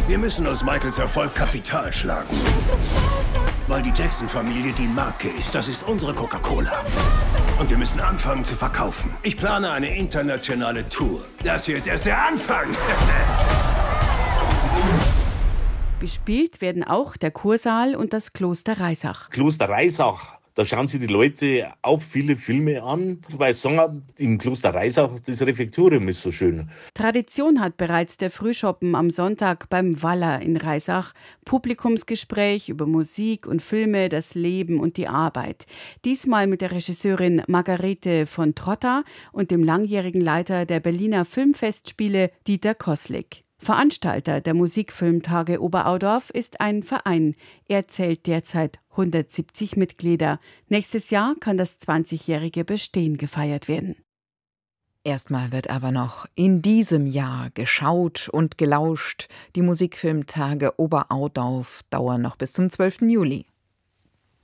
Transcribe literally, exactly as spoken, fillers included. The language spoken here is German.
Wir müssen aus Michaels Erfolg Kapital schlagen. Weil die Jackson-Familie die Marke ist. Das ist unsere Coca-Cola. Und wir müssen anfangen zu verkaufen. Ich plane eine internationale Tour. Das hier ist erst der Anfang. Bespielt werden auch der Kursaal und das Kloster Reisach. Kloster Reisach, da schauen sich die Leute auch viele Filme an, weil sie sagen, im Kloster Reisach, das Refektorium ist so schön. Tradition hat bereits der Frühschoppen am Sonntag beim Waller in Reisach. Publikumsgespräch über Musik und Filme, das Leben und die Arbeit. Diesmal mit der Regisseurin Margarete von Trotta und dem langjährigen Leiter der Berliner Filmfestspiele Dieter Koslik. Veranstalter der Musikfilmtage Oberaudorf ist ein Verein. Er zählt derzeit hundertsiebzig Mitglieder. Nächstes Jahr kann das zwanzigjährige Bestehen gefeiert werden. Erstmal wird aber noch in diesem Jahr geschaut und gelauscht. Die Musikfilmtage Oberaudorf dauern noch bis zum zwölften Juli.